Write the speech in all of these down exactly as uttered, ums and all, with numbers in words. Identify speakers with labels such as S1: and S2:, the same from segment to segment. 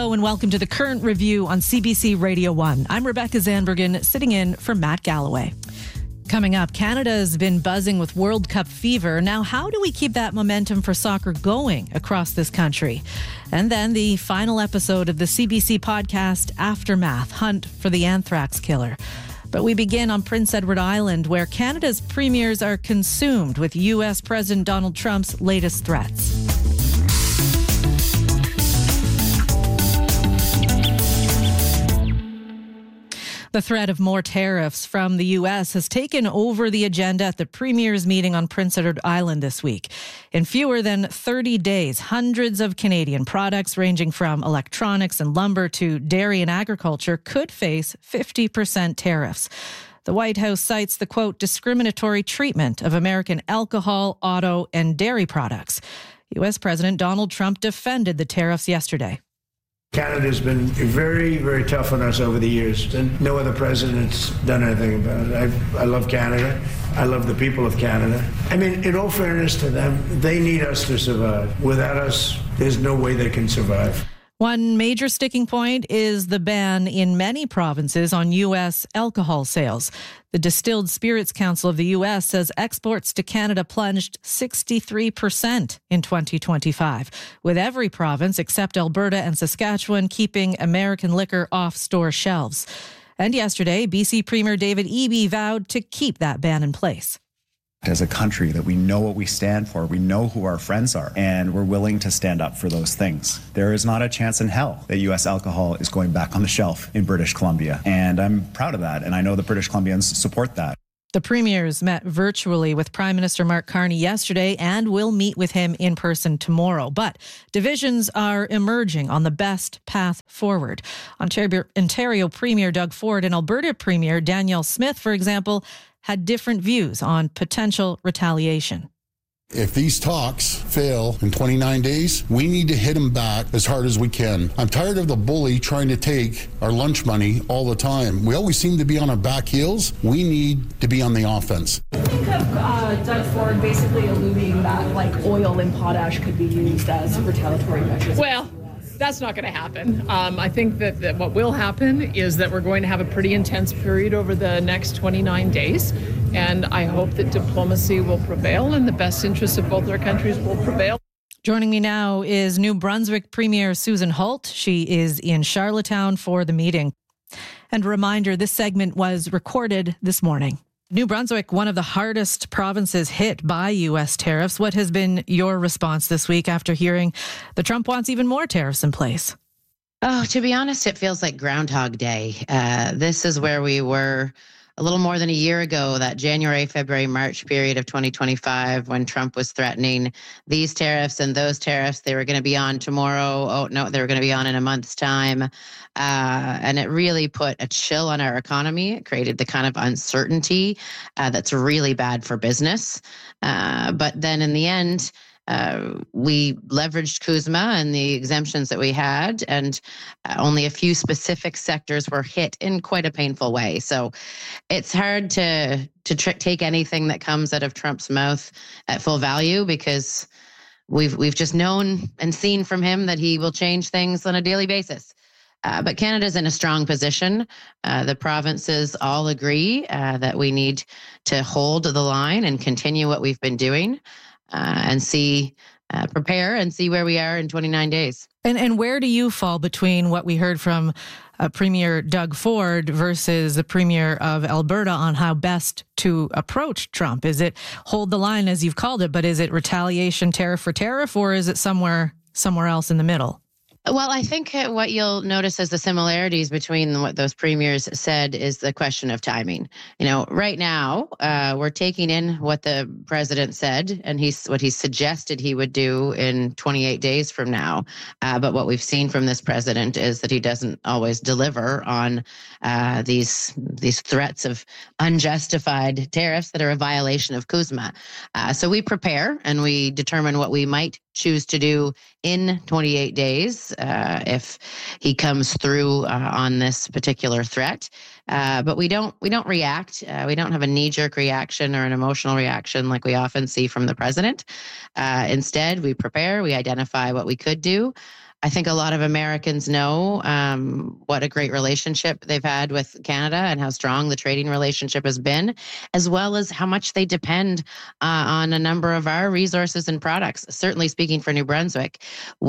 S1: Hello and welcome to the Current Review on C B C Radio one. I'm Rebecca Zandbergen, sitting in for Matt Galloway. Coming up, Canada's been buzzing with World Cup fever. Now, how do we keep that momentum for soccer going across this country? And then the final episode of the C B C podcast, Aftermath, Hunt for the Anthrax Killer. But we begin on Prince Edward Island, where Canada's premiers are consumed with U S President Donald Trump's latest threats. The threat of more tariffs from the U S has taken over the agenda at the Premier's meeting on Prince Edward Island this week. In fewer than thirty days, hundreds of Canadian products ranging from electronics and lumber to dairy and agriculture could face fifty percent tariffs. The White House cites the, quote, discriminatory treatment of American alcohol, auto, and dairy products. U S President Donald Trump defended the tariffs yesterday.
S2: Canada's been very, very tough on us over the years, and no other president's done anything about it. I, I love Canada. I love the people of Canada. I mean, in all fairness to them, they need us to survive. Without us, there's no way they can survive.
S1: One major sticking point is the ban in many provinces on U S alcohol sales. The Distilled Spirits Council of the U S says exports to Canada plunged sixty-three percent in twenty twenty-five, with every province except Alberta and Saskatchewan keeping American liquor off store shelves. And yesterday, B C Premier David Eby vowed to keep that ban in place.
S3: As a country, that we know what we stand for, we know who our friends are, and we're willing to stand up for those things. There is not a chance in hell that U S alcohol is going back on the shelf in British Columbia, and I'm proud of that, and I know the British Columbians support that.
S1: The premiers met virtually with Prime Minister Mark Carney yesterday and will meet with him in person tomorrow. But divisions are emerging on the best path forward. Ontario, Ontario Premier Doug Ford and Alberta Premier Danielle Smith, for example, had different views on potential retaliation.
S4: If these talks fail in twenty-nine days, we need to hit them back as hard as we can. I'm tired of the bully trying to take our lunch money all the time. We always seem to be on our back heels. We need to be on the offense.
S5: I think of uh, Doug Ford basically alluding that like oil and potash could be used as retaliatory measures.
S6: Well, that's not going to happen. Um, I think that, that what will happen is that we're going to have a pretty intense period over the next twenty-nine days. And I hope that diplomacy will prevail and the best interests of both our countries will prevail.
S1: Joining me now is New Brunswick Premier Susan Holt. She is in Charlottetown for the meeting. And a reminder, this segment was recorded this morning. New Brunswick, one of the hardest provinces hit by U S tariffs. What has been your response this week after hearing that Trump wants even more tariffs in place?
S7: Oh, to be honest, it feels like Groundhog Day. Uh, this is where we were a little more than a year ago, that January, February, March period of twenty twenty-five, when Trump was threatening these tariffs and those tariffs. They were going to be on tomorrow. Oh, no, they were going to be on in a month's time. Uh, and it really put a chill on our economy. It created the kind of uncertainty uh, that's really bad for business. Uh, but then in the end, Uh, we leveraged CUSMA and the exemptions that we had, and uh, only a few specific sectors were hit in quite a painful way. So it's hard to to tr- take anything that comes out of Trump's mouth at full value, because we've we've just known and seen from him that he will change things on a daily basis. Uh, but Canada's in a strong position. Uh, the provinces all agree uh, that we need to hold the line and continue what we've been doing. Uh, and see, uh, prepare and see where we are in twenty-nine days.
S1: And and where do you fall between what we heard from uh, Premier Doug Ford versus the Premier of Alberta on how best to approach Trump? Is it hold the line, as you've called it, but is it retaliation, tariff for tariff, or is it somewhere somewhere else in the middle?
S7: Well, I think what you'll notice as the similarities between what those premiers said is the question of timing. You know, right now, uh, we're taking in what the president said and he's what he suggested he would do in twenty-eight days from now. Uh, but what we've seen from this president is that he doesn't always deliver on uh, these these threats of unjustified tariffs that are a violation of CUSMA. Uh, so we prepare and we determine what we might choose to do in twenty-eight days uh, if he comes through uh, on this particular threat. Uh, but we don't we don't react. Uh, we don't have a knee-jerk reaction or an emotional reaction like we often see from the president. Uh, instead, we prepare. We identify what we could do. I think a lot of Americans know um, what a great relationship they've had with Canada and how strong the trading relationship has been, as well as how much they depend uh, on a number of our resources and products. Certainly speaking for New Brunswick,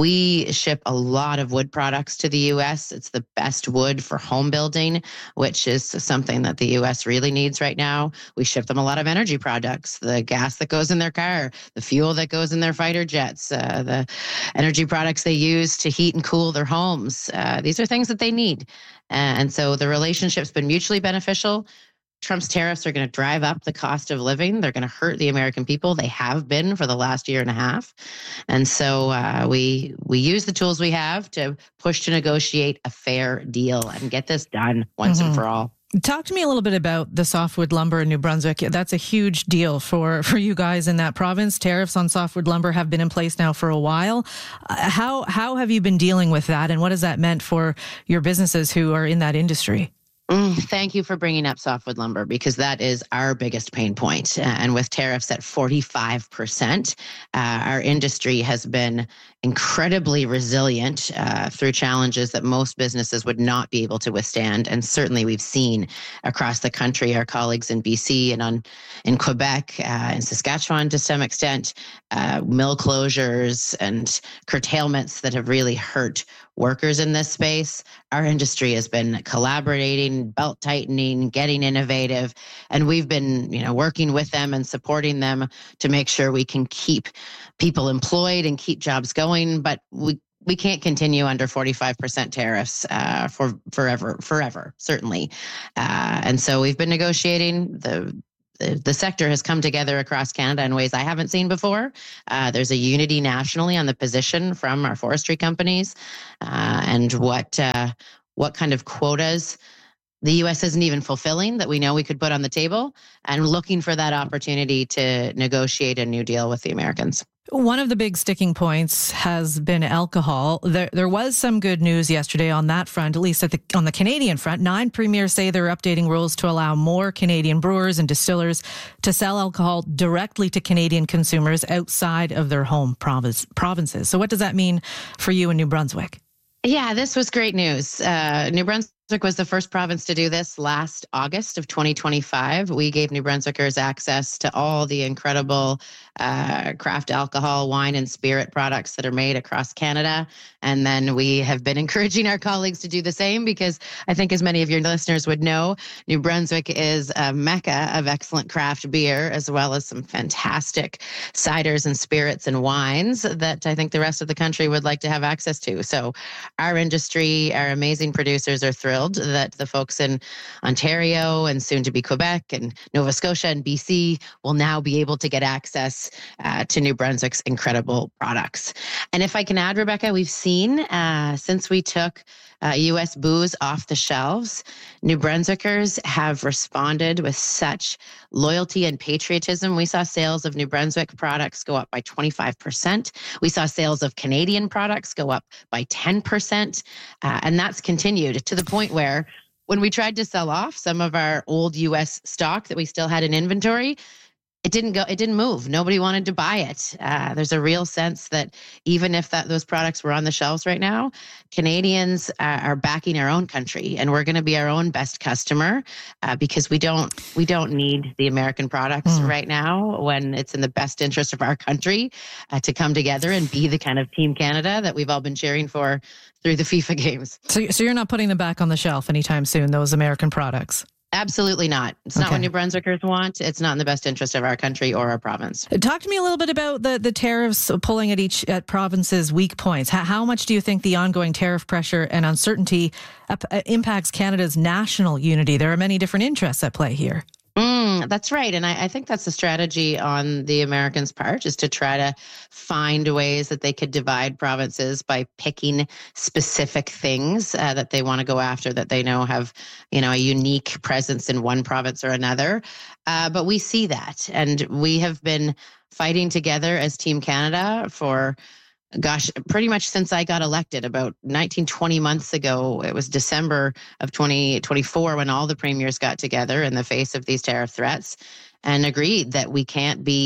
S7: we ship a lot of wood products to the U S. It's the best wood for home building, which is something that the U S really needs right now. We ship them a lot of energy products, the gas that goes in their car, the fuel that goes in their fighter jets, uh, the energy products they use to heat and cool their homes. Uh, these are things that they need. And so the relationship's been mutually beneficial. Trump's tariffs are going to drive up the cost of living. They're going to hurt the American people. They have been for the last year and a half. And so uh, we we use the tools we have to push to negotiate a fair deal and get this done once mm-hmm. and for all.
S1: Talk to me a little bit about the softwood lumber in New Brunswick. That's a huge deal for, for you guys in that province. Tariffs on softwood lumber have been in place now for a while. Uh, how how have you been dealing with that, and what has that meant for your businesses who are in that industry?
S7: Mm, thank you for bringing up softwood lumber, because that is our biggest pain point. Uh, and with tariffs at forty-five percent, uh, our industry has been incredibly resilient uh, through challenges that most businesses would not be able to withstand. And certainly we've seen across the country, our colleagues in B C and on in Quebec uh, and Saskatchewan to some extent, uh, mill closures and curtailments that have really hurt workers in this space. Our industry has been collaborating, belt tightening, getting innovative, and we've been, you know, working with them and supporting them to make sure we can keep people employed and keep jobs going. But we we can't continue under forty-five percent tariffs uh, for forever, forever, certainly. Uh, and so we've been negotiating. The The, the sector has come together across Canada in ways I haven't seen before. Uh, there's a unity nationally on the position from our forestry companies uh, and what uh, what kind of quotas the U S isn't even fulfilling that we know we could put on the table, and looking for that opportunity to negotiate a new deal with the Americans.
S1: One of the big sticking points has been alcohol. There, there was some good news yesterday on that front, at least at the, on the Canadian front. Nine premiers say they're updating rules to allow more Canadian brewers and distillers to sell alcohol directly to Canadian consumers outside of their home province, provinces. So what does that mean for you in New Brunswick?
S7: Yeah, this was great news. Uh, New Brunswick was the first province to do this last August of twenty twenty-five. We gave New Brunswickers access to all the incredible uh, craft alcohol, wine, and spirit products that are made across Canada. And then we have been encouraging our colleagues to do the same, because I think, as many of your listeners would know, New Brunswick is a mecca of excellent craft beer, as well as some fantastic ciders and spirits and wines that I think the rest of the country would like to have access to. So our industry, our amazing producers are thrilled that the folks in Ontario and soon to be Quebec and Nova Scotia and B C will now be able to get access uh, to New Brunswick's incredible products. And if I can add, Rebecca, we've seen uh, since we took uh, U S booze off the shelves, New Brunswickers have responded with such loyalty and patriotism. We saw sales of New Brunswick products go up by twenty-five percent. We saw sales of Canadian products go up by ten percent. Uh, and that's continued to the point where when we tried to sell off some of our old U S stock that we still had in inventory, it didn't go, it didn't move. Nobody wanted to buy it. Uh, there's a real sense that even if that those products were on the shelves right now, Canadians uh, are backing our own country, and we're going to be our own best customer uh, because we don't we don't need the American products mm. right now, when it's in the best interest of our country uh, to come together and be the kind of Team Canada that we've all been cheering for through the FIFA games.
S1: So, so you're not putting them back on the shelf anytime soon, those American products?
S7: Absolutely not. It's okay. Not what New Brunswickers want. It's not in the best interest of our country or our province.
S1: Talk to me a little bit about the, the tariffs pulling at each at provinces' weak points. How, how much do you think the ongoing tariff pressure and uncertainty uh, impacts Canada's national unity? There are many different interests at play here.
S7: Mm, that's right. And I, I think that's a strategy on the Americans' part, is to try to find ways that they could divide provinces by picking specific things uh, that they want to go after, that they know have, you know, a unique presence in one province or another. Uh, but we see that. And we have been fighting together as Team Canada for Gosh, pretty much since I got elected about nineteen, twenty months ago. It was December of twenty twenty-four when all the premiers got together in the face of these tariff threats and agreed that we can't be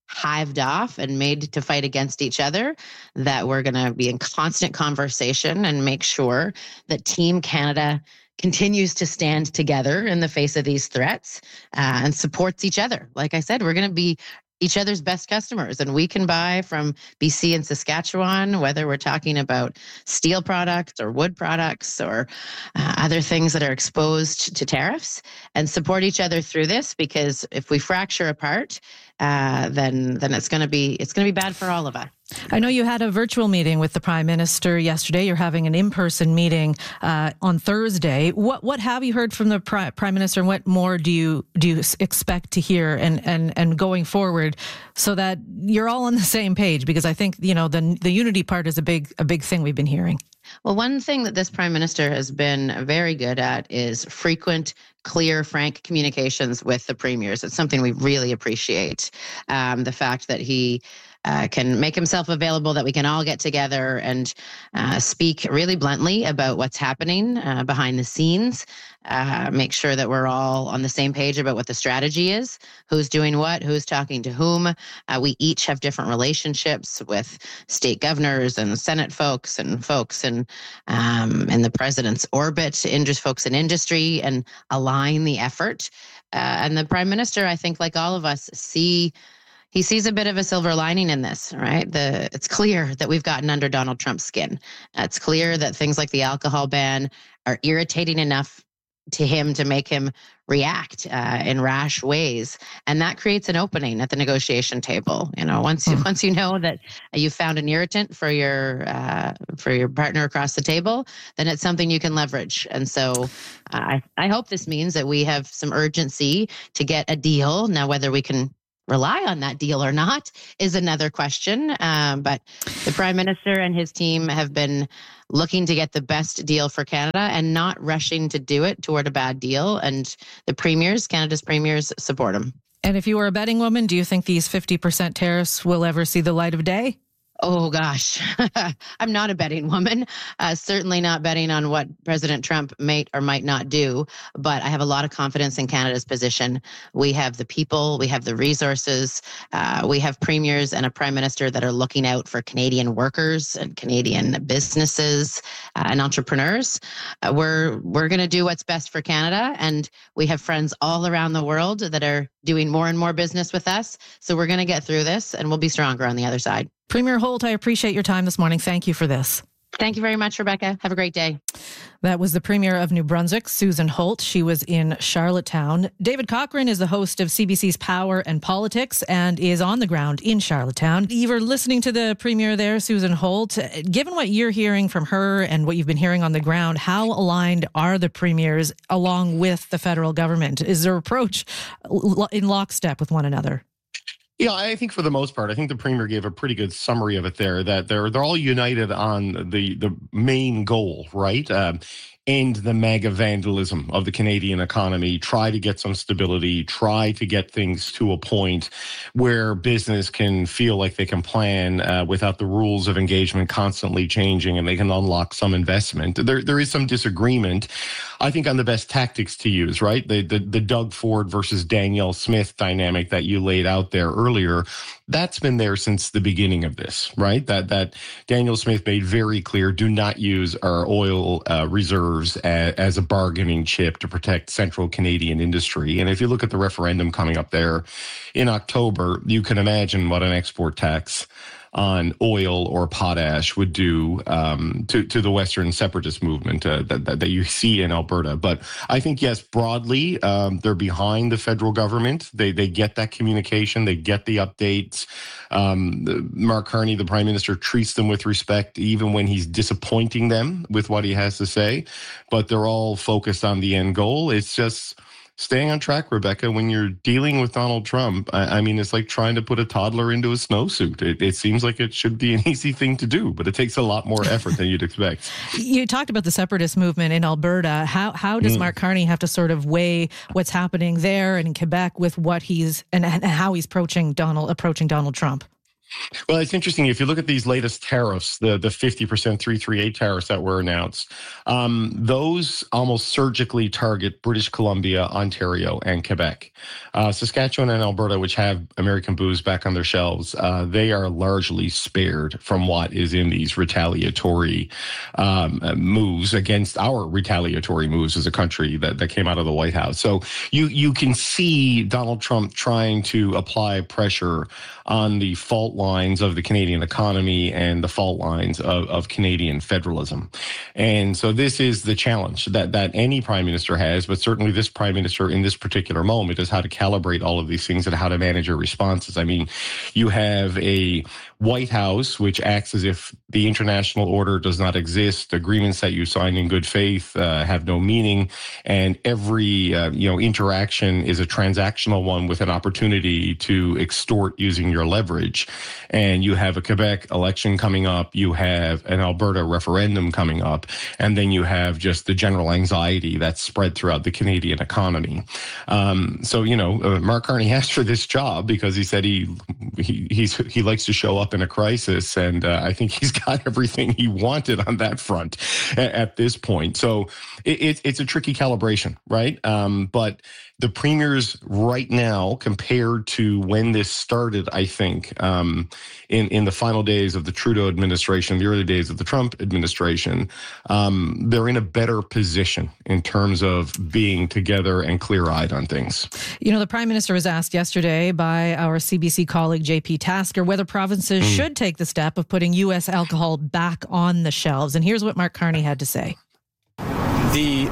S7: hived off and made to fight against each other, that we're going to be in constant conversation and make sure that Team Canada continues to stand together in the face of these threats uh, and supports each other. Like I said, we're going to be each other's best customers, and we can buy from B C and Saskatchewan, whether we're talking about steel products or wood products or uh, other things that are exposed to tariffs, and support each other through this, because if we fracture apart, uh, then then it's going to be it's going to be bad for all of us.
S1: I know you had a virtual meeting with the Prime Minister yesterday. You're having an in-person meeting uh, on Thursday. What what have you heard from the Pri- Prime Minister, and what more do you do you expect to hear and and and going forward, so that you're all on the same page? Because I think, you know, the the unity part is a big a big thing we've been hearing.
S7: Well, one thing that this Prime Minister has been very good at is frequent, clear, frank communications with the premiers. It's something we really appreciate. Um, the fact that he uh, can make himself available, that we can all get together and uh, speak really bluntly about what's happening uh, behind the scenes, uh, make sure that we're all on the same page about what the strategy is, who's doing what, who's talking to whom. Uh, we each have different relationships with state governors and Senate folks and folks in, um, in the president's orbit, interest folks in industry, and align the effort. Uh, and the Prime Minister, I think, like all of us, see he sees a bit of a silver lining in this, right? The it's clear that we've gotten under Donald Trump's skin. It's clear that things like the alcohol ban are irritating enough to him to make him react uh, in rash ways, and that creates an opening at the negotiation table. You know, once you, once you know that you found an irritant for your uh, for your partner across the table, then it's something you can leverage. And so, uh, I I hope this means that we have some urgency to get a deal. Now, whether we can rely on that deal or not is another question. Um, but the Prime Minister and his team have been looking to get the best deal for Canada and not rushing to do it toward a bad deal. And the premiers, Canada's premiers, support him.
S1: And if you were a betting woman, do you think these fifty percent tariffs will ever see the light of day?
S7: Oh, gosh, I'm not a betting woman, uh, certainly not betting on what President Trump might or might not do, but I have a lot of confidence in Canada's position. We have the people, we have the resources, uh, we have premiers and a prime minister that are looking out for Canadian workers and Canadian businesses uh, and entrepreneurs. Uh, we're we're going to do what's best for Canada, and we have friends all around the world that are doing more and more business with us. So we're going to get through this, and we'll be stronger on the other side.
S1: Premier Holt, I appreciate your time this morning. Thank you for this.
S7: Thank you very much, Rebecca. Have a great day.
S1: That was the Premier of New Brunswick, Susan Holt. She was in Charlottetown. David Cochrane is the host of C B C's Power and Politics and is on the ground in Charlottetown. You were listening to the Premier there, Susan Holt. Given what you're hearing from her and what you've been hearing on the ground, how aligned are the premiers along with the federal government? Is their approach in lockstep with one another?
S8: Yeah, I think for the most part, I think the Premier gave a pretty good summary of it there, that they're they're all united on the the main goal, right? Um, end the MAGA vandalism of the Canadian economy, try to get some stability, try to get things to a point where business can feel like they can plan uh, without the rules of engagement constantly changing, and they can unlock some investment. There, there is some disagreement, I think, on the best tactics to use, right? The, the, the Doug Ford versus Danielle Smith dynamic that you laid out there earlier, that's been there since the beginning of this, right? That, that Danielle Smith made very clear, do not use our oil uh, reserves As, as a bargaining chip to protect central Canadian industry. And if you look at the referendum coming up there in October, you can imagine what an export tax on oil or potash would do um, to, to the Western separatist movement uh, that, that, that you see in Alberta. But I think, yes, broadly, um, they're behind the federal government. They they get that communication. They get the updates. Um, Mark Carney, the Prime Minister, treats them with respect, even when he's disappointing them with what he has to say. But they're all focused on the end goal. It's just staying on track, Rebecca. When you're dealing with Donald Trump, I, I mean, it's like trying to put a toddler into a snowsuit. It, it seems like it should be an easy thing to do, but it takes a lot more effort than you'd expect.
S1: You talked about the separatist movement in Alberta. How how does mm. Mark Carney have to sort of weigh what's happening there and in Quebec with what he's and, and how he's approaching Donald approaching Donald Trump?
S8: Well, it's interesting. If you look at these latest tariffs, the, the fifty percent three thirty-eight tariffs that were announced, um, those almost surgically target British Columbia, Ontario, and Quebec. Uh, Saskatchewan and Alberta, which have American booze back on their shelves, uh, they are largely spared from what is in these retaliatory um, moves against our retaliatory moves as a country that, that came out of the White House. So you, you can see Donald Trump trying to apply pressure on the fault lines of the Canadian economy and the fault lines of, of Canadian federalism. And so this is the challenge that, that any prime minister has, but certainly this prime minister in this particular moment is how to calibrate all of these things and how to manage your responses. I mean, you have a White House, which acts as if the international order does not exist. Agreements that you sign in good faith uh, have no meaning, and every uh, you know interaction is a transactional one with an opportunity to extort using your leverage. And you have a Quebec election coming up, you have an Alberta referendum coming up, and then you have just the general anxiety that's spread throughout the Canadian economy. Um, so you know, uh, Mark Carney asked for this job because he said he he he's, he likes to show up in a crisis, and uh, I think he's got everything he wanted on that front at, at this point. So it, it, it's a tricky calibration, right? Um, but the premiers right now, compared to when this started, I think, um, in, in the final days of the Trudeau administration, the early days of the Trump administration, um, they're in a better position in terms of being together and clear-eyed on things.
S1: You know, the Prime Minister was asked yesterday by our C B C colleague J P Tasker whether provinces mm. should take the step of putting U S alcohol back on the shelves. And here's what Mark Carney had to say.
S9: The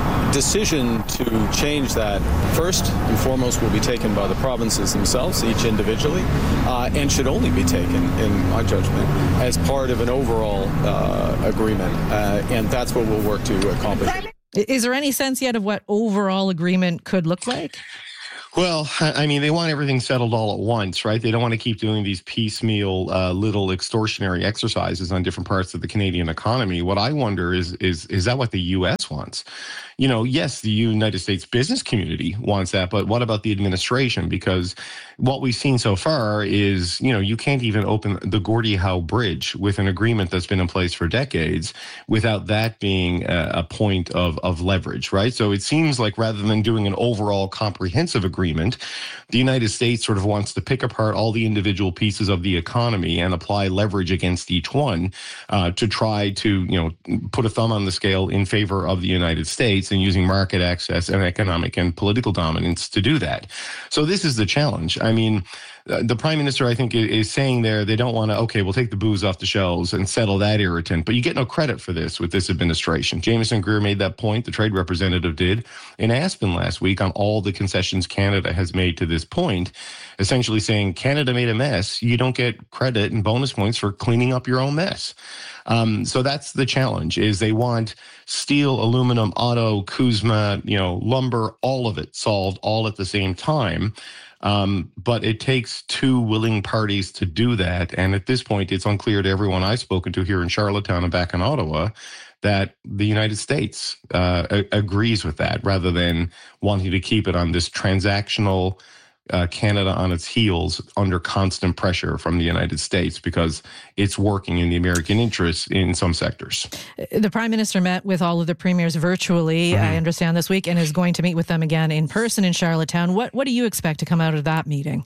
S9: decision to change that, first and foremost, will be taken by the provinces themselves, each individually, uh, and should only be taken, in my judgment, as part of an overall uh, agreement. Uh, and that's what we'll work to accomplish.
S1: Is there any sense yet of what overall agreement could look like?
S8: Well, I mean, they want everything settled all at once, right? They don't want to keep doing these piecemeal uh, little extortionary exercises on different parts of the Canadian economy. What I wonder is, is, is that what the U S wants? You know, yes, the United States business community wants that, but what about the administration? Because what we've seen so far is, you know, you can't even open the Gordie Howe Bridge with an agreement that's been in place for decades without that being a, a point of, of leverage, right? So it seems like rather than doing an overall comprehensive agreement, the United States sort of wants to pick apart all the individual pieces of the economy and apply leverage against each one uh, to try to, you know, put a thumb on the scale in favor of the United States, and using market access and economic and political dominance to do that. So this is the challenge. I mean, the Prime Minister, I think, is saying there they don't want to, okay, we'll take the booze off the shelves and settle that irritant. But you get no credit for this with this administration. Jameson Greer made that point. The trade representative did in Aspen last week on all the concessions Canada has made to this point, essentially saying Canada made a mess. You don't get credit and bonus points for cleaning up your own mess. Um, so that's the challenge, is they want steel, aluminum, auto, Kuzma, you know, lumber, all of it solved all at the same time. Um, but it takes two willing parties to do that. And at this point, it's unclear to everyone I've spoken to here in Charlottetown and back in Ottawa that the United States uh, a- agrees with that, rather than wanting to keep it on this transactional Uh, Canada on its heels under constant pressure from the United States, because it's working in the American interests in some sectors.
S1: The Prime Minister met with all of the premiers virtually, mm-hmm. I understand, this week, and is going to meet with them again in person in Charlottetown. What, what do you expect to come out of that meeting?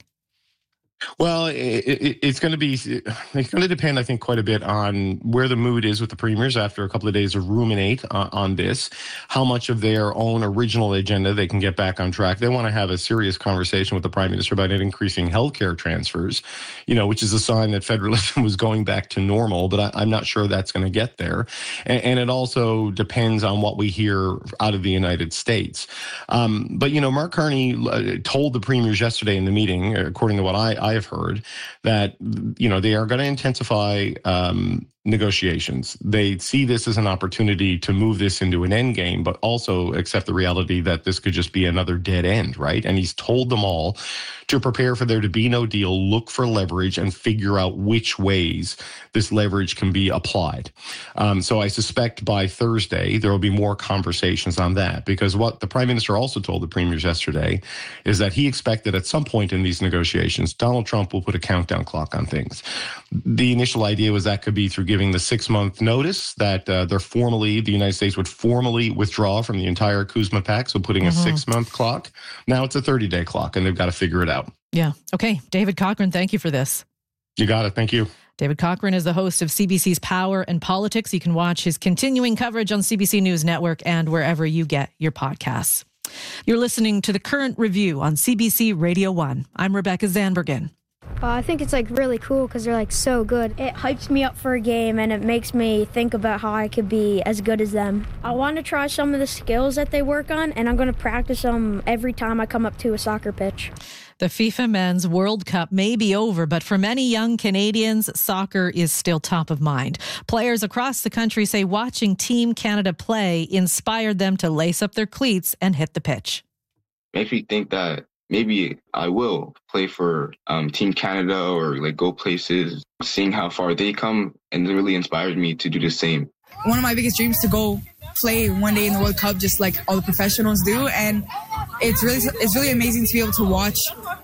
S8: Well, it, it, it's going to be, it's going to depend, I think, quite a bit on where the mood is with the premiers after a couple of days of ruminate on, on this, how much of their own original agenda they can get back on track. They want to have a serious conversation with the Prime Minister about increasing healthcare transfers, you know, which is a sign that federalism was going back to normal, but I, I'm not sure that's going to get there. And, and it also depends on what we hear out of the United States. Um, but, you know, Mark Carney told the premiers yesterday in the meeting, according to what I, I have heard, that, you know, they are going to intensify um, negotiations. They see this as an opportunity to move this into an end game, but also accept the reality that this could just be another dead end, right? And he's told them all to prepare for there to be no deal, look for leverage, and figure out which ways this leverage can be applied. Um, so I suspect by Thursday, there will be more conversations on that, because what the Prime Minister also told the premiers yesterday is that he expected at some point in these negotiations, Donald Trump will put a countdown clock on things. The initial idea was that could be through giving the six-month notice that uh, they're formally, the United States would formally withdraw from the entire Kuzma Pact, so putting mm-hmm. a six-month clock. Now it's a thirty-day clock, and they've got to figure it out.
S1: Yeah. Okay. David Cochrane, thank you for this.
S8: You got it. Thank you.
S1: David Cochrane is the host of C B C's Power and Politics. You can watch his continuing coverage on C B C News Network and wherever you get your podcasts. You're listening to The Current Review on C B C Radio one. I'm Rebecca Zandbergen.
S10: Uh, I think it's like really cool because they're like so good. It hypes me up for a game and it makes me think about how I could be as good as them. I want to try some of the skills that they work on, and I'm going to practice them every time I come up to a soccer pitch.
S1: The FIFA Men's World Cup may be over, but for many young Canadians, soccer is still top of mind. Players across the country say watching Team Canada play inspired them to lace up their cleats and hit the pitch.
S11: Makes me think that maybe I will play for um, Team Canada or like go places. Seeing how far they come, and it really inspired me to do the same.
S12: One of my biggest dreams to go play one day in the World Cup, just like all the professionals do, and it's really it's really amazing to be able to watch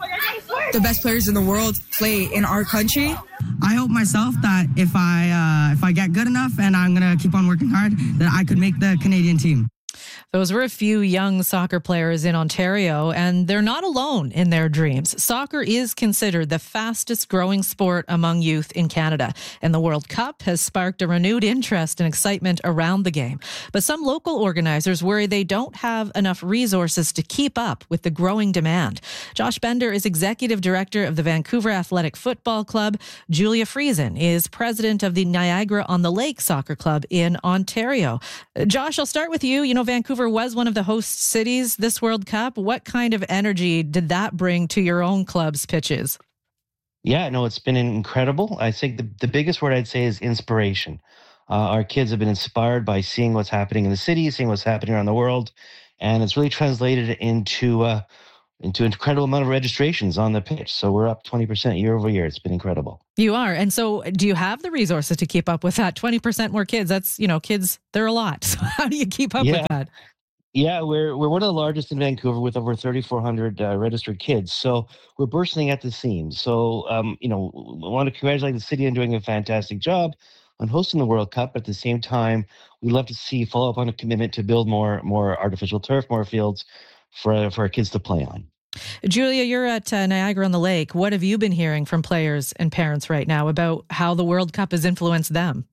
S12: the best players in the world play in our country.
S13: I hope myself that if I uh, if I get good enough and I'm gonna keep on working hard, that I could make the Canadian team.
S1: Those were a few young soccer players in Ontario, and they're not alone in their dreams. Soccer is considered the fastest growing sport among youth in Canada, and the World Cup has sparked a renewed interest and excitement around the game. But some local organizers worry they don't have enough resources to keep up with the growing demand. Josh Bender is executive director of the Vancouver Athletic Football Club. Julia Friesen is president of the Niagara-on-the-Lake Soccer Club in Ontario. Josh, I'll start with you. You know, Vancouver was one of the host cities this World Cup. What kind of energy did that bring to your own club's pitches?
S14: Yeah, no, it's been incredible. I think the, the biggest word I'd say is inspiration. Uh, our kids have been inspired by seeing what's happening in the city, seeing what's happening around the world, and it's really translated into uh, into an incredible amount of registrations on the pitch. So we're up twenty percent year over year. It's been incredible.
S1: You are. And so do you have the resources to keep up with that? twenty percent more kids. That's, you know, kids, they're a lot. So how do you keep up
S14: yeah.
S1: with that?
S14: Yeah, we're we're one of the largest in Vancouver with over thirty-four hundred uh, registered kids. So we're bursting at the seams. So, um, you know, I want to congratulate the city on doing a fantastic job on hosting the World Cup. At the same time, we'd love to see follow up on a commitment to build more more artificial turf, more fields for for our kids to play on.
S1: Julia, you're at uh, Niagara-on-the-Lake. What have you been hearing from players and parents right now about how the World Cup has influenced them?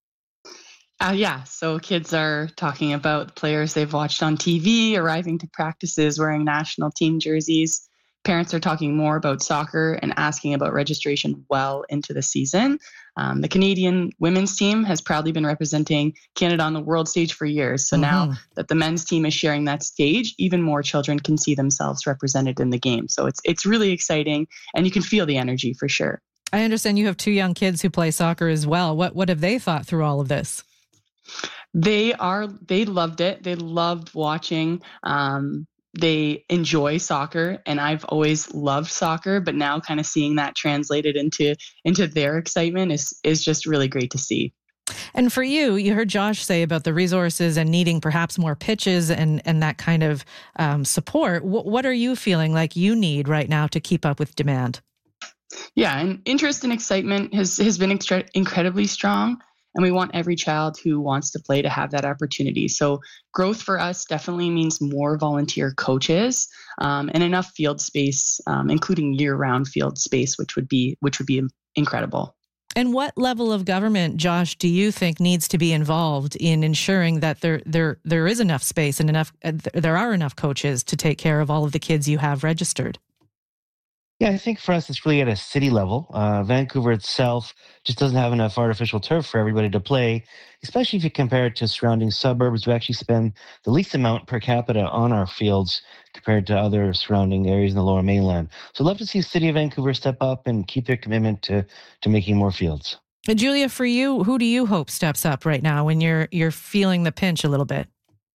S15: Uh, yeah, so kids are talking about players they've watched on T V, arriving to practices wearing national team jerseys. Parents are talking more about soccer and asking about registration well into the season. Um, the Canadian women's team has proudly been representing Canada on the world stage for years. So mm-hmm. now that the men's team is sharing that stage, even more children can see themselves represented in the game. So it's it's really exciting, and you can feel the energy for sure.
S1: I understand you have two young kids who play soccer as well. What what have they thought through all of this?
S15: They are, they loved it. They loved watching. Um, they enjoy soccer, and I've always loved soccer, but now kind of seeing that translated into, into their excitement is, is just really great to see.
S1: And for you, you heard Josh say about the resources and needing perhaps more pitches and, and that kind of um, support. W- what are you feeling like you need right now to keep up with demand?
S15: Yeah, and interest and excitement has, has been extra- incredibly strong. And we want every child who wants to play to have that opportunity. So growth for us definitely means more volunteer coaches um, and enough field space, um, including year-round field space, which would be which would be incredible.
S1: And what level of government, Josh, do you think needs to be involved in ensuring that there there there is enough space and enough uh, there are enough coaches to take care of all of the kids you have registered?
S14: Yeah, I think for us, it's really at a city level. Uh, Vancouver itself just doesn't have enough artificial turf for everybody to play, especially if you compare it to surrounding suburbs. We actually spend the least amount per capita on our fields compared to other surrounding areas in the Lower Mainland. So I'd love to see the city of Vancouver step up and keep their commitment to, to making more fields.
S1: Uh, Julia, for you, who do you hope steps up right now when you're you're feeling the pinch a little bit?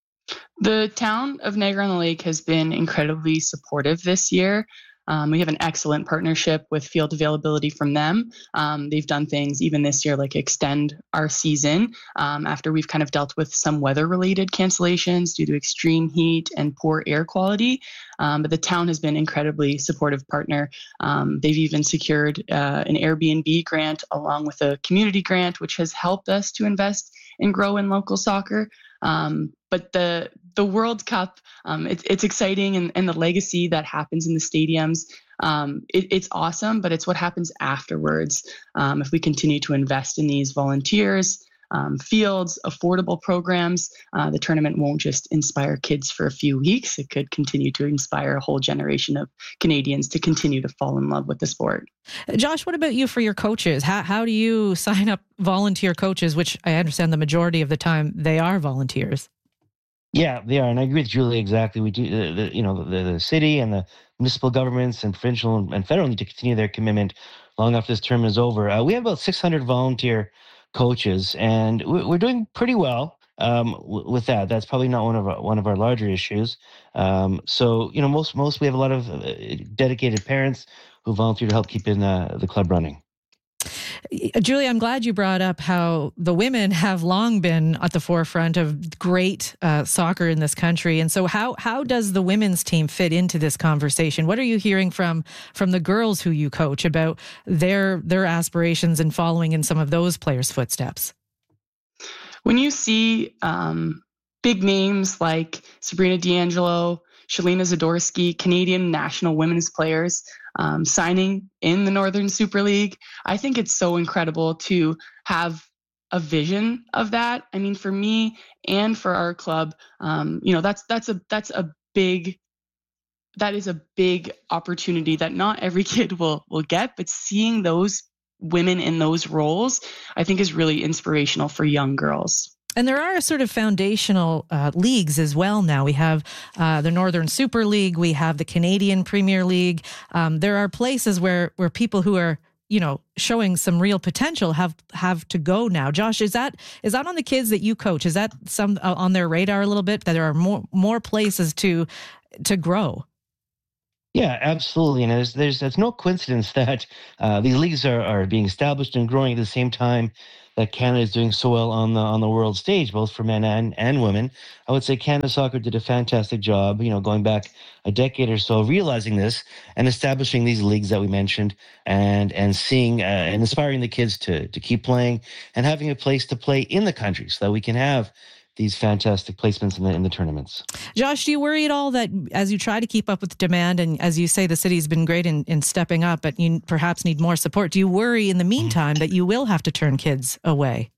S15: The town of Niagara-on-the-Lake has been incredibly supportive this year. Um, we have an excellent partnership with field availability from them. Um, they've done things even this year like extend our season um, after we've kind of dealt with some weather-related cancellations due to extreme heat and poor air quality. Um, but the town has been an incredibly supportive partner. Um, they've even secured uh, an Airbnb grant along with a community grant, which has helped us to invest and grow in local soccer. Um, but the the World Cup, um, it's it's exciting, and, and the legacy that happens in the stadiums, um, it, it's awesome. But it's what happens afterwards. Um, if we continue to invest in these volunteers, um, fields, affordable programs, uh, the tournament won't just inspire kids for a few weeks. It could continue to inspire a whole generation of Canadians to continue to fall in love with the sport.
S1: Josh, what about you for your coaches? How how do you sign up volunteer coaches, which I understand the majority of the time they are volunteers?
S14: Yeah, they are, and I agree with Julie exactly. We do, the, the, you know, the, the city and the municipal governments and provincial and federal need to continue their commitment long after this term is over. Uh, we have about six hundred volunteer coaches, and we're doing pretty well um, w- with that. That's probably not one of our, one of our larger issues. Um, so, you know, most most we have a lot of uh, dedicated parents who volunteer to help keep in uh, the club running.
S1: Julie, I'm glad you brought up how the women have long been at the forefront of great uh, soccer in this country. And so how how does the women's team fit into this conversation? What are you hearing from from the girls who you coach about their their aspirations and following in some of those players' footsteps?
S15: When you see um, big names like Sabrina D'Angelo, Shalina Zadorsky, Canadian national women's players, um, signing in the Northern Super League, I think it's so incredible to have a vision of that. I mean, for me and for our club, um, you know, that's that's a that's a big that is a big opportunity that not every kid will will get. But seeing those women in those roles, I think, is really inspirational for young girls.
S1: And there are sort of foundational uh, leagues as well now. We have uh, the Northern Super League. We have the Canadian Premier League. Um, there are places where where people who are, you know, showing some real potential have have to go now. Josh, is that is that on the kids that you coach? Is that some uh, on their radar a little bit, that there are more more places to to grow?
S14: Yeah, absolutely. And there's there's it's no coincidence that uh, these leagues are, are being established and growing at the same time that Canada is doing so well on the on the world stage, both for men and, and women. I would say Canada Soccer did a fantastic job, you know, going back a decade or so, realizing this and establishing these leagues that we mentioned, and and seeing uh, and inspiring the kids to to keep playing and having a place to play in the country so that we can have these fantastic placements in the in the tournaments.
S1: Josh, do you worry at all that as you try to keep up with demand, and as you say, the city's been great in, in stepping up, but you perhaps need more support, do you worry in the meantime that you will have to turn kids away?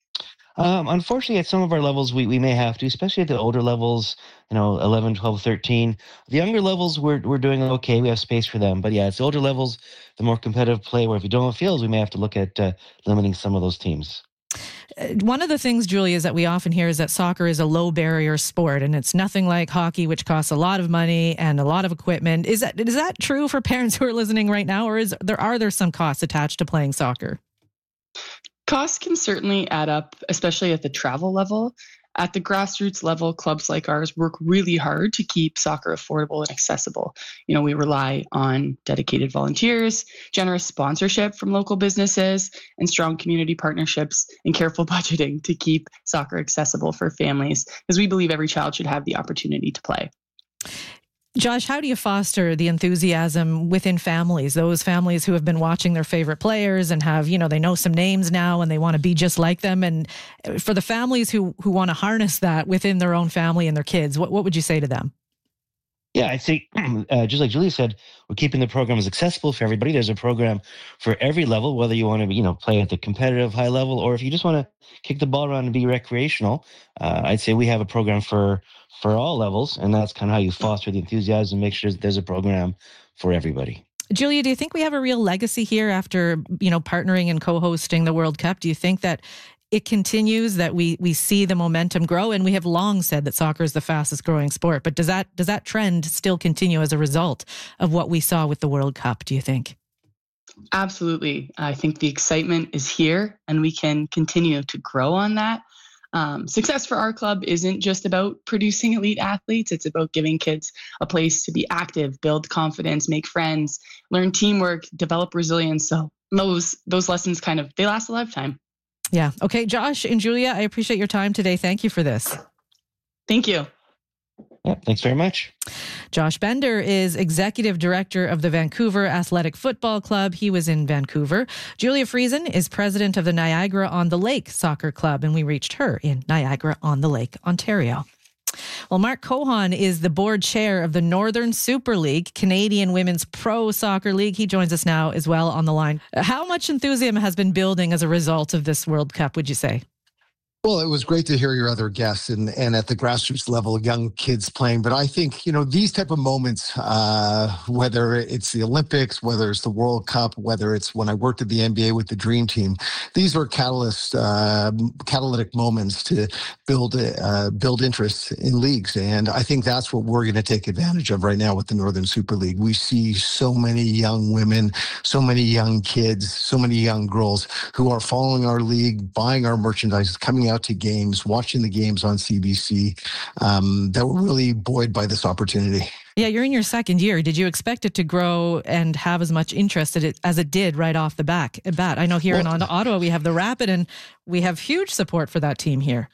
S14: Um, unfortunately, at some of our levels, we, we may have to, especially at the older levels, you know, eleven, twelve, thirteen. The younger levels, we're we're doing okay. We have space for them. But yeah, it's the older levels, the more competitive play, where if you don't have fields, we may have to look at uh, limiting some of those teams.
S1: One of the things, Julie, is that we often hear is that soccer is a low barrier sport, and it's nothing like hockey, which costs a lot of money and a lot of equipment. Is that is that true for parents who are listening right now, or is there are there some costs attached to playing soccer?
S15: Costs can certainly add up, especially at the travel level. At the grassroots level, clubs like ours work really hard to keep soccer affordable and accessible. You know, we rely on dedicated volunteers, generous sponsorship from local businesses, and strong community partnerships and careful budgeting to keep soccer accessible for families, because we believe every child should have the opportunity to play.
S1: Josh, how do you foster the enthusiasm within families, those families who have been watching their favorite players and have, you know, they know some names now and they want to be just like them? And for the families who, who want to harness that within their own family and their kids, what, what would you say to them?
S14: Yeah, I'd say, uh, just like Julie said, we're keeping the programs accessible for everybody. There's a program for every level, whether you want to, you know, play at the competitive high level, or if you just want to kick the ball around and be recreational. Uh, I'd say we have a program for for all levels, and that's kind of how you foster the enthusiasm, make sure there's a program for everybody.
S1: Julia, do you think we have a real legacy here after, you know, partnering and co-hosting the World Cup? Do you think that it continues, that we we see the momentum grow? And we have long said that soccer is the fastest growing sport, but does that does that trend still continue as a result of what we saw with the World Cup, do you think?
S15: Absolutely. I think the excitement is here and we can continue to grow on that. Um, success for our club isn't just about producing elite athletes. It's about giving kids a place to be active, build confidence, make friends, learn teamwork, develop resilience. So those those lessons kind of, they last a lifetime.
S1: Yeah. Okay, Josh and Julia, I appreciate your time today. Thank you for this.
S15: Thank you.
S14: Yeah, thanks very much.
S1: Josh Bender is executive director of the Vancouver Athletic Football Club. He was in Vancouver. Julia Friesen is president of the Niagara-on-the-Lake Soccer Club, and we reached her in Niagara-on-the-Lake, Ontario. Well, Mark Cohon is the board chair of the Northern Super League, Canadian Women's Pro Soccer League. He joins us now as well on the line. How much enthusiasm has been building as a result of this World Cup, would you say?
S16: Well, it was great to hear your other guests and, and at the grassroots level, young kids playing. But I think, you know, these type of moments, uh, whether it's the Olympics, whether it's the World Cup, whether it's when I worked at the N B A with the Dream Team, these are catalyst, uh, catalytic moments to build uh, build interest in leagues. And I think that's what we're going to take advantage of right now with the Northern Super League. We see so many young women, so many young kids, so many young girls who are following our league, buying our merchandise, coming out to games, watching the games on C B C, um, that were really buoyed by this opportunity.
S1: Yeah, you're in your second year. Did you expect it to grow and have as much interest as it did right off the back, bat? I know here well, in Ottawa, we have the Rapid, and we have huge support for that team here.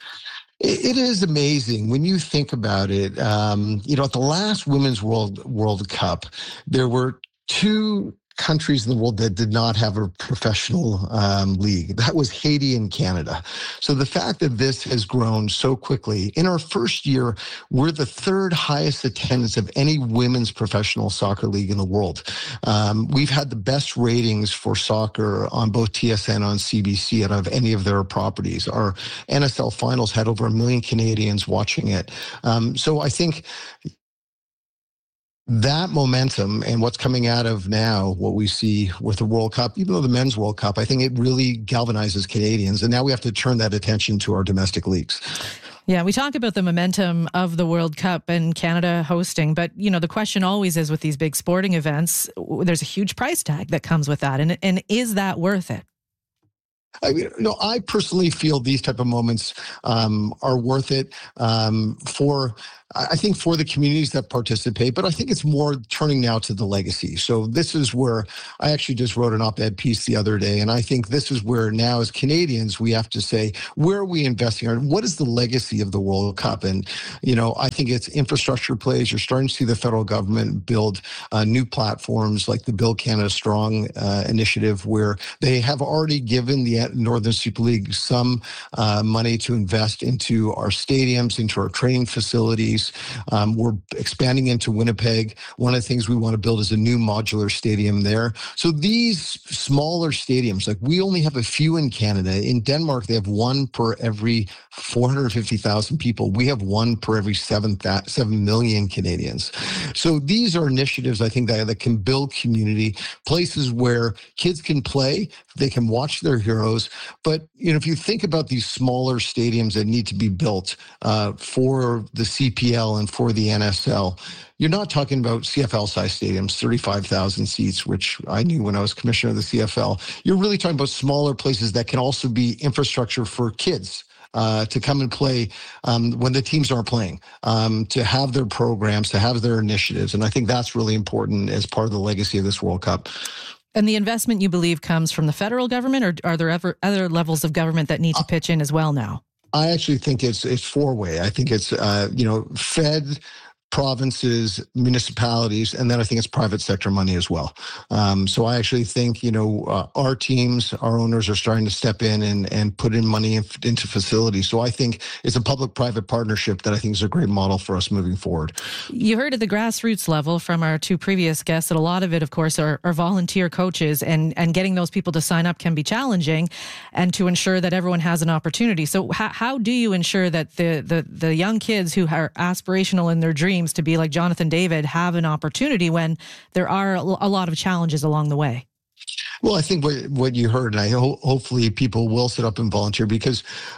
S16: It is amazing when you think about it. Um, you know, at the last Women's World World Cup, there were two countries in the world that did not have a professional um, league. That was Haiti and Canada. So the fact that this has grown so quickly, in our first year, we're the third highest attendance of any women's professional soccer league in the world. Um, we've had the best ratings for soccer on both T S N and on C B C out of any of their properties. Our N S L finals had over a million Canadians watching it. Um, so I think that momentum and what's coming out of now, what we see with the World Cup, even though the Men's World Cup, I think it really galvanizes Canadians. And now we have to turn that attention to our domestic leagues.
S1: Yeah, we talk about the momentum of the World Cup and Canada hosting, but you know, the question always is with these big sporting events, there's a huge price tag that comes with that. And, and is that worth it?
S16: I mean, you know, I personally feel these type of moments um, are worth it um, for, I think, for the communities that participate, but I think it's more turning now to the legacy. So this is where I actually just wrote an op-ed piece the other day, and I think this is where now as Canadians, we have to say, where are we investing? Or what is the legacy of the World Cup? And, you know, I think it's infrastructure plays. You're starting to see the federal government build uh, new platforms like the Build Canada Strong uh, initiative, where they have already given the Northern Super League some uh, money to invest into our stadiums, into our training facilities. Um, we're expanding into Winnipeg. One of the things we want to build is a new modular stadium there. So these smaller stadiums, like we only have a few in Canada. In Denmark, they have one per every four hundred fifty thousand people. We have one per every seven, seven million Canadians. So these are initiatives, I think, that, that can build community, places where kids can play, they can watch their heroes. But, you know, if you think about these smaller stadiums that need to be built uh, for the C P L and for the N S L, you're not talking about C F L-sized stadiums, thirty-five thousand seats, which I knew when I was commissioner of the C F L. You're really talking about smaller places that can also be infrastructure for kids. Uh, to come and play um, when the teams aren't playing, um, to have their programs, to have their initiatives. And I think that's really important as part of the legacy of this World Cup.
S1: And the investment, you believe, comes from the federal government, or are there ever other levels of government that need to pitch in as well now?
S16: I actually think it's it's four-way. I think it's, uh, you know, Fed, provinces, municipalities, and then I think it's private sector money as well. Um, so I actually think, you know, uh, our teams, our owners are starting to step in and, and put in money in, into facilities. So I think it's a public-private partnership that I think is a great model for us moving forward.
S1: You heard at the grassroots level from our two previous guests that a lot of it, of course, are, are volunteer coaches, and, and getting those people to sign up can be challenging, and to ensure that everyone has an opportunity. So how, how do you ensure that the, the, the young kids who are aspirational in their dreams to be like Jonathan David have an opportunity when there are a lot of challenges along the way?
S16: Well, I think what what you heard, and I ho- hopefully people will sit up and volunteer, because, you know,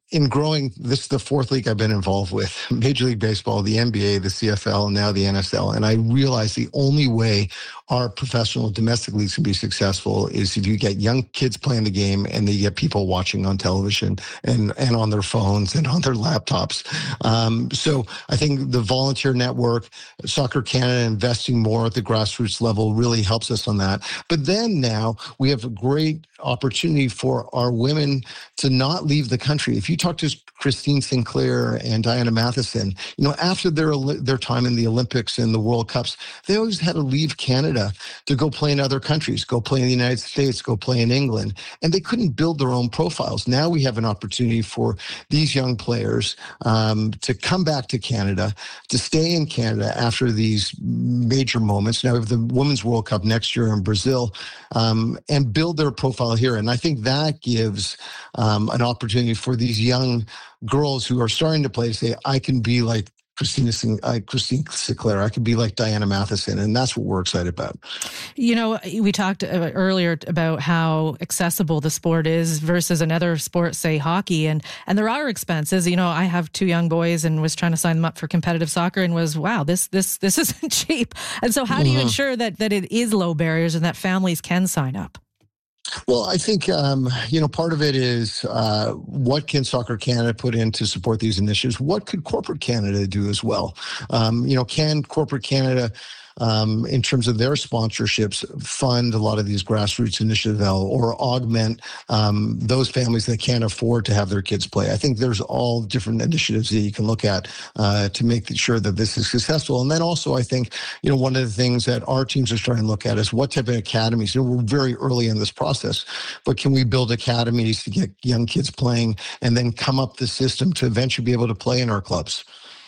S16: in growing, this is the fourth league I've been involved with, Major League Baseball, the N B A, the C F L, and now the N S L. And I realized the only way our professional domestic leagues can be successful is if you get young kids playing the game and they get people watching on television and, and on their phones and on their laptops. Um, so I think the volunteer network, Soccer Canada investing more at the grassroots level really helps us on that. But then now we have a great opportunity for our women to not leave the country. If you talk to Christine Sinclair and Diana Matheson, you know, after their their time in the Olympics and the World Cups, they always had to leave Canada to go play in other countries, go play in the United States, go play in England, and they couldn't build their own profiles. Now we have an opportunity for these young players um, to come back to Canada, to stay in Canada after these major moments. Now we have the Women's World Cup next year in Brazil, um, and build their profile here. And I think that gives um, an opportunity for these young girls who are starting to play to say, I can be like Christina, uh, Christine Sinclair, I could be like Diana Matheson, and that's what we're excited about.
S1: You know, we talked earlier about how accessible the sport is versus another sport, say hockey, and and there are expenses. You know, I have two young boys and was trying to sign them up for competitive soccer and was, wow, this this this isn't cheap. And so how do you mm-hmm. ensure that that it is low barriers and that families can sign up?
S16: Well, I think, um, you know, part of it is uh, what can Soccer Canada put in to support these initiatives? What could Corporate Canada do as well? Um, you know, can Corporate Canada, um, in terms of their sponsorships, fund a lot of these grassroots initiatives or augment um, those families that can't afford to have their kids play? I think there's all different initiatives that you can look at uh, to make sure that this is successful. And then also, I think, you know, one of the things that our teams are starting to look at is what type of academies. You know, we're very early in this process, but can we build academies to get young kids playing and then come up the system to eventually be able to play in our clubs?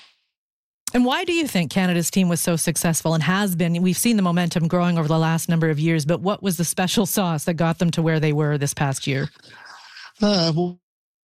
S1: And why do you think Canada's team was so successful and has been? We've seen the momentum growing over the last number of years, but what was the special sauce that got them to where they were this past year?
S16: Uh, well,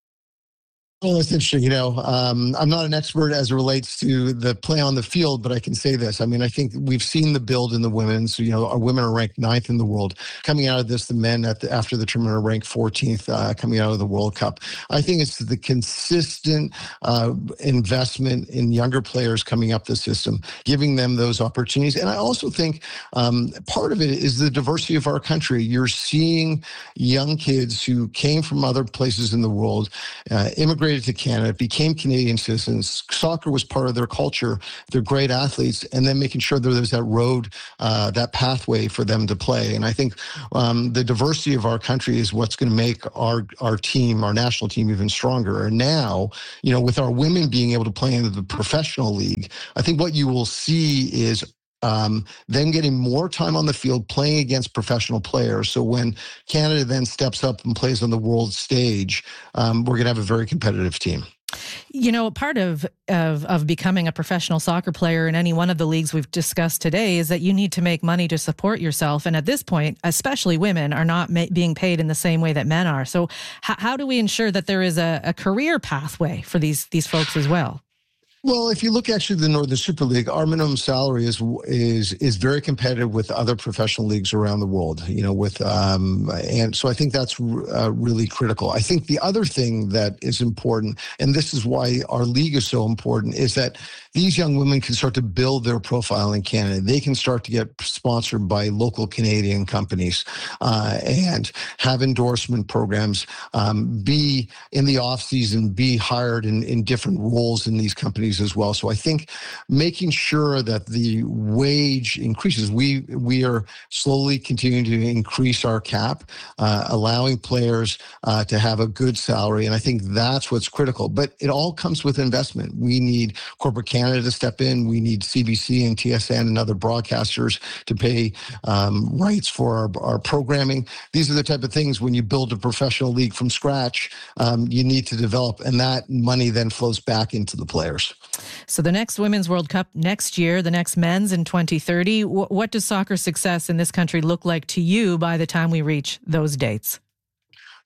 S16: Well, it's interesting. You know, um, I'm not an expert as it relates to the play on the field, but I can say this. I mean, I think we've seen the build in the women. So, you know, our women are ranked ninth in the world. Coming out of this, the men at the, after the tournament are ranked fourteenth uh, coming out of the World Cup. I think it's the consistent uh, investment in younger players coming up the system, giving them those opportunities. And I also think um, part of it is the diversity of our country. You're seeing young kids who came from other places in the world, uh, immigrated to Canada, became Canadian citizens. Soccer was part of their culture. They're great athletes, and then making sure that there's that road, uh, that pathway for them to play. And I think um, the diversity of our country is what's going to make our our team, our national team, even stronger. And now, you know, with our women being able to play in the professional league, I think what you will see is Um, them getting more time on the field playing against professional players. So when Canada then steps up and plays on the world stage, um, we're going to have a very competitive team.
S1: You know, part of, of of becoming a professional soccer player in any one of the leagues we've discussed today is that you need to make money to support yourself. And at this point, especially women are not ma- being paid in the same way that men are. So h- how do we ensure that there is a, a career pathway for these these folks as well?
S16: Well, if you look actually at the Northern Super League, our minimum salary is is is very competitive with other professional leagues around the world. You know, with um, and so I think that's uh, really critical. I think the other thing that is important, and this is why our league is so important, is that these young women can start to build their profile in Canada. They can start to get sponsored by local Canadian companies uh, and have endorsement programs. Um, be in the off season, be hired in in different roles in these companies as well. So I think making sure that the wage increases, we we are slowly continuing to increase our cap, uh, allowing players uh, to have a good salary. And I think that's what's critical. But it all comes with investment. We need Corporate Canada to step in. We need C B C and T S N and other broadcasters to pay um, rights for our, our programming. These are the type of things when you build a professional league from scratch, um, you need to develop. And that money then flows back into the players.
S1: So the next Women's World Cup next year, the next men's in twenty thirty. W- what does soccer success in this country look like to you by the time we reach those dates?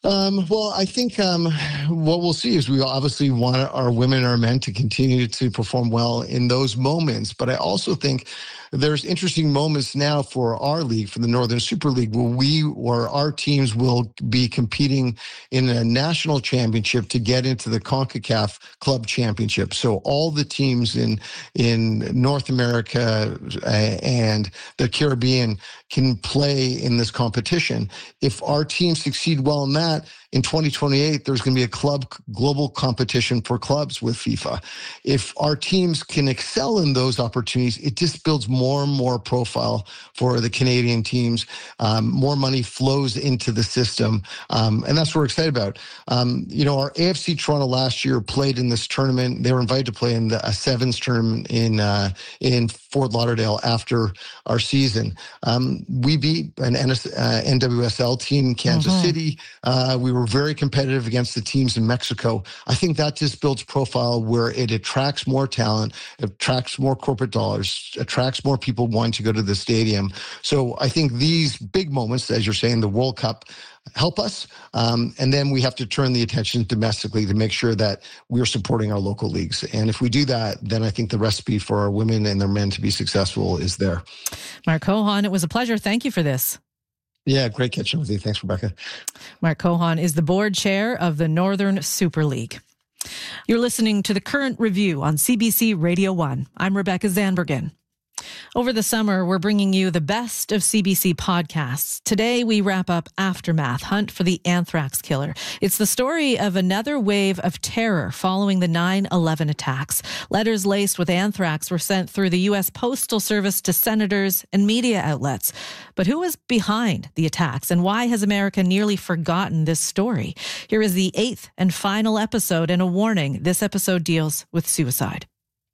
S16: Um, well, I think um, what we'll see is we obviously want our women and our men to continue to perform well in those moments. But I also think there's interesting moments now for our league, for the Northern Super League, where we or our teams will be competing in a national championship to get into the CONCACAF Club Championship. So all the teams in in North America uh, and the Caribbean can play in this competition. If our teams succeed well in that, in twenty twenty-eight, there's going to be a club global competition for clubs with FIFA. If our teams can excel in those opportunities, it just builds more and more profile for the Canadian teams. Um, more money flows into the system, um, and that's what we're excited about. Um, you know, our A F C Toronto last year played in this tournament. They were invited to play in the, a sevens tournament in uh, in Fort Lauderdale after our season. Um, we beat an N W S L team in Kansas mm-hmm. City. Uh, we were very competitive against the teams in Mexico. I think that just builds profile where it attracts more talent, attracts more corporate dollars, attracts more people wanting to go to the stadium. So I think these big moments, as you're saying, the World Cup, help us. Um, and then we have to turn the attention domestically to make sure that we're supporting our local leagues. And if we do that, then I think the recipe for our women and their men to be successful is there.
S1: Mark Cohon, it was a pleasure. Thank you for this.
S16: Yeah, great catching with you. Thanks, Rebecca.
S1: Mark Cohon is the board chair of the Northern Super League. You're listening to The Current Review on C B C Radio one. I'm Rebecca Zandbergen. Over the summer, we're bringing you the best of C B C podcasts. Today, we wrap up Aftermath, Hunt for the Anthrax Killer. It's the story of another wave of terror following the nine eleven attacks. Letters laced with anthrax were sent through the U S Postal Service to senators and media outlets. But who was behind the attacks, and why has America nearly forgotten this story? Here is the eighth and final episode, and a warning. This episode deals with suicide.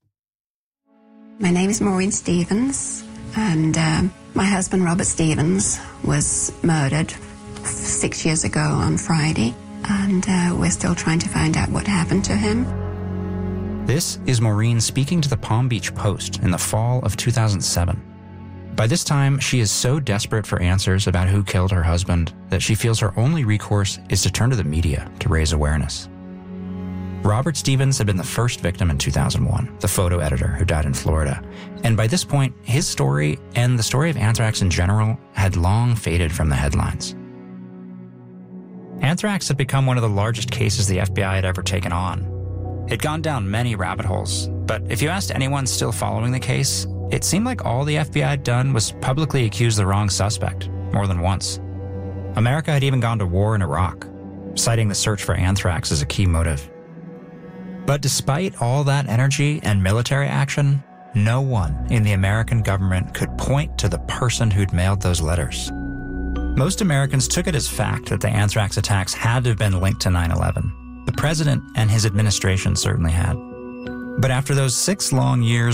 S17: My name is Maureen Stevens, and uh, my husband, Robert Stevens, was murdered six years ago on Friday, and uh, we're still trying to find out what happened to him.
S18: This is Maureen speaking to the Palm Beach Post in the fall of two thousand seven. By this time, she is so desperate for answers about who killed her husband that she feels her only recourse is to turn to the media to raise awareness. Robert Stevens had been the first victim in two thousand one, the photo editor who died in Florida. And by this point, his story and the story of anthrax in general had long faded from the headlines. Anthrax had become one of the largest cases the F B I had ever taken on. It'd gone down many rabbit holes, but if you asked anyone still following the case, it seemed like all the F B I had done was publicly accuse the wrong suspect, more than once. America had even gone to war in Iraq, citing the search for anthrax as a key motive. But despite all that energy and military action, no one in the American government could point to the person who'd mailed those letters. Most Americans took it as fact that the anthrax attacks had to have been linked to nine eleven. The president and his administration certainly had. But after those six long years